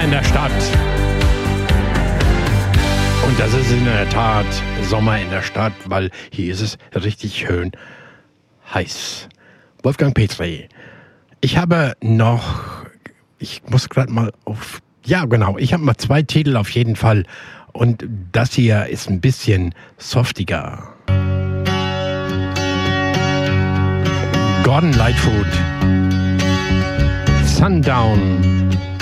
Sommer in der Stadt. Und das ist in der Tat Sommer in der Stadt, weil hier ist es richtig schön heiß. Wolfgang Petri. Ich muss gerade mal ich habe mal 2 Titel auf jeden Fall. Und das hier ist ein bisschen softiger. Gordon Lightfoot. Sundown.